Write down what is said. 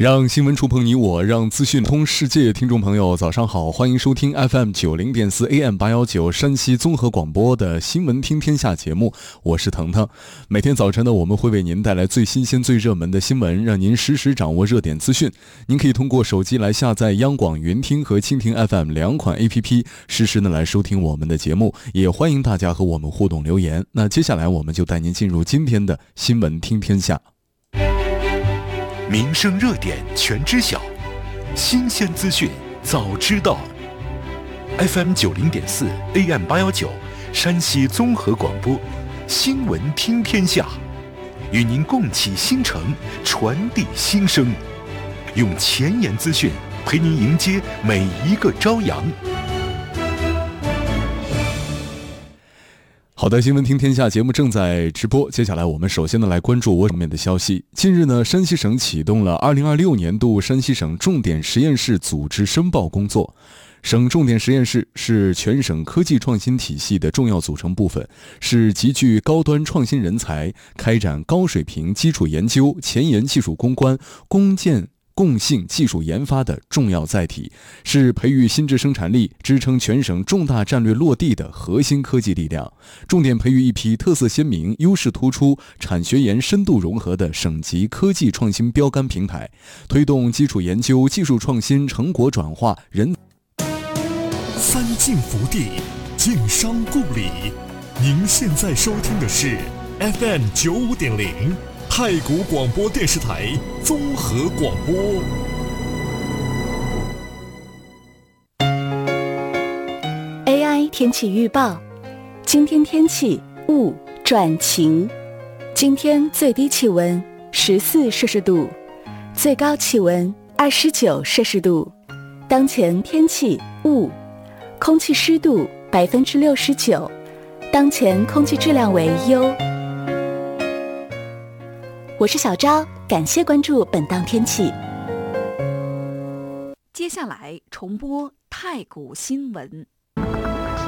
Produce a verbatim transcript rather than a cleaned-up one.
让新闻触碰你我，让资讯通世界。听众朋友早上好，欢迎收听 F M 九零点四 A M 八一九山西综合广播的新闻听天下节目，我是腾腾。每天早晨呢，我们会为您带来最新鲜最热门的新闻，让您实时掌握热点资讯。您可以通过手机来下载央广云听和蜻蜓 F M 两款 A P P， 实时的来收听我们的节目，也欢迎大家和我们互动留言。那接下来我们就带您进入今天的新闻听天下。 民生热点全知晓，新鲜资讯早知道。F M 九零点四 A M 八一九山西综合广播，新闻听天下，与您共启新程，传递新声，用前沿资讯陪您迎接每一个朝阳。 好的，新闻听天下节目正在直播。接下来我们首先呢来关注我方面的消息。近日呢，山西省启动了二零二六年度山西省重点实验室组织申报工作。省重点实验室是全省科技创新体系的重要组成部分，是集聚高端创新人才、开展高水平基础研究、前沿技术攻关、攻建共性技术研发的重要载体，是培育新质生产力、支撑全省重大战略落地的核心科技力量，重点培育一批特色鲜明、优势突出、产学研深度融合的省级科技创新标杆平台，推动基础研究、技术创新成果转化人。 三晋福地，晋商故里。您现在收听的是 F M 九五点零。太谷广播电视台综合广播。 A I 天气预报，今天天气雾转晴，今天最低气温十四摄氏度，最高气温二十九摄氏度。当前天气雾，空气湿度百分之六十九，当前空气质量为优。我是小昭，感谢关注本档天气。 接下来重播太谷新闻。